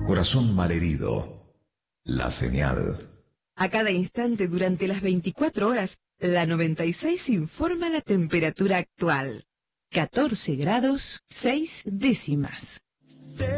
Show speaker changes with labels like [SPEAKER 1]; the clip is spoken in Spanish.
[SPEAKER 1] corazón malherido. La señal.
[SPEAKER 2] A cada instante durante las 24 horas, la 96 informa la temperatura actual. 14 grados 6 décimas.